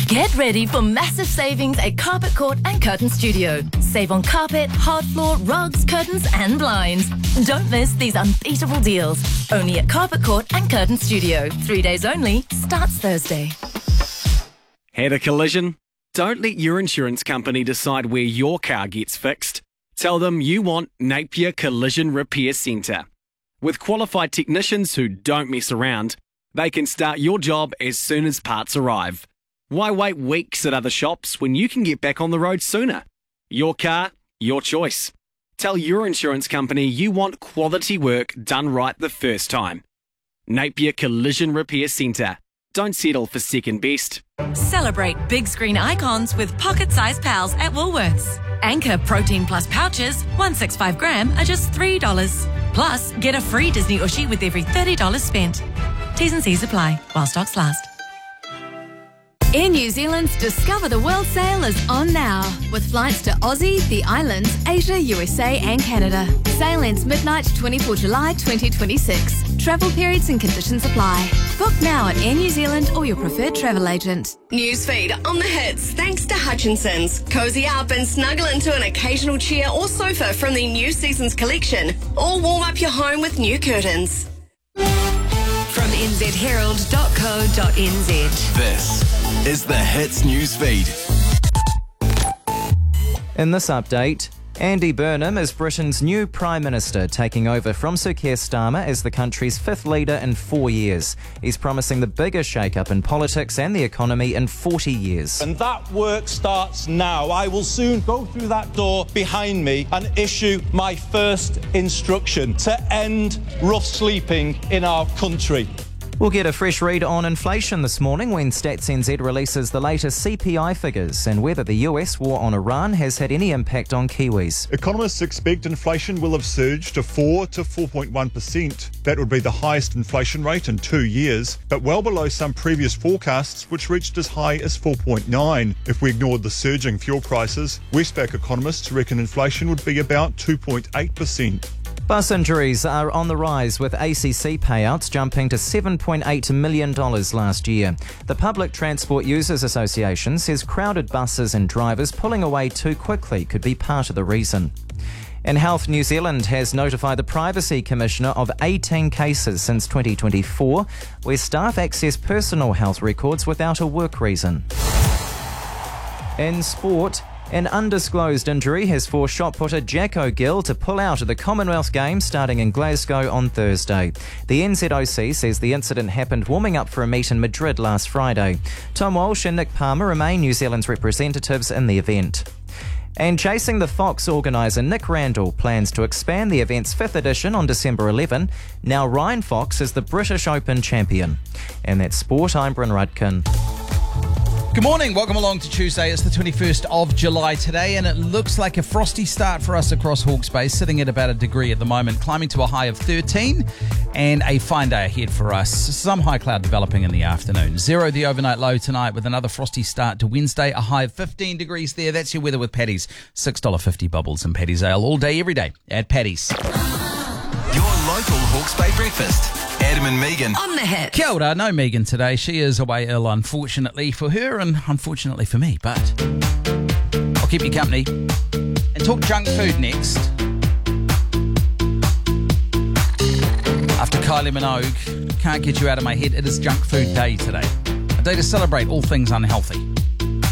Get ready for massive savings at Carpet Court and Curtain Studio. Save on carpet, hard floor, rugs, curtains and blinds. Don't miss these unbeatable deals. Only at Carpet Court and Curtain Studio. 3 days only. Starts Thursday. Had a collision? Don't let your insurance company decide where your car gets fixed. Tell them you want Napier Collision Repair Centre. With qualified technicians who don't mess around, they can start your job as soon as parts arrive. Why wait weeks at other shops when you can get back on the road sooner? Your car, your choice. Tell your insurance company you want quality work done right the first time. Napier Collision Repair Centre. Don't settle for second best. Celebrate big screen icons with pocket-sized pals at Woolworths. Anchor Protein Plus pouches, 165 gram, are just $3. Plus, get a free Disney Ushi with every $30 spent. T's and C's apply while stocks last. Air New Zealand's Discover the World sale is on now, with flights to Aussie, the islands, Asia, USA and Canada. Sale ends midnight 24 July 2026. Travel periods and conditions apply. Book now at Air New Zealand or your preferred travel agent. Newsfeed on the hits thanks to Hutchinson's. Cozy up and snuggle into an occasional chair or sofa from the new season's collection, or warm up your home with new curtains. From nzherald.co.nz. This is the Hits Newsfeed. In this update, Andy Burnham is Britain's new Prime Minister, taking over from Sir Keir Starmer as the country's fifth leader in 4 years. He's promising the biggest shake-up in politics and the economy in 40 years. And that work starts now. I will soon go through that door behind me and issue my first instruction to end rough sleeping in our country. We'll get a fresh read on inflation this morning when Stats NZ releases the latest CPI figures and whether the US war on Iran has had any impact on Kiwis. Economists expect inflation will have surged to 4 to 4.1%. That would be the highest inflation rate in 2 years, but well below some previous forecasts, which reached as high as 4.9. If we ignored the surging fuel prices, Westpac economists reckon inflation would be about 2.8%. Bus injuries are on the rise, with ACC payouts jumping to $7.8 million last year. The Public Transport Users Association says crowded buses and drivers pulling away too quickly could be part of the reason. And Health New Zealand has notified the Privacy Commissioner of 18 cases since 2024 where staff access personal health records without a work reason. In sport, an undisclosed injury has forced shot putter Jack O'Gill to pull out of the Commonwealth Games starting in Glasgow on Thursday. The NZOC says the incident happened warming up for a meet in Madrid last Friday. Tom Walsh and Nick Palmer remain New Zealand's representatives in the event. And Chasing the Fox organiser Nick Randall plans to expand the event's 5th edition on December 11. Now Ryan Fox is the British Open champion. And that's sport, I'm Bryn Rudkin. Good morning, welcome along to Tuesday. It's the 21st of July today, and it looks like a frosty start for us across Hawke's Bay, sitting at about a degree at the moment, climbing to a high of 13, and a fine day ahead for us. Some high cloud developing in the afternoon. 0 the overnight low tonight, with another frosty start to Wednesday, a high of 15 degrees there. That's your weather with Paddy's. $6.50 bubbles and Paddy's Ale all day, every day at Paddy's. Your local Hawke's Bay breakfast. Adam and Megan. On the hit. Kia ora, no Megan today. She is away ill, unfortunately for her and unfortunately for me, but I'll keep you company. And talk junk food next. After Kylie Minogue, can't get you out of my head, it is Junk Food Day today. A day to celebrate all things unhealthy.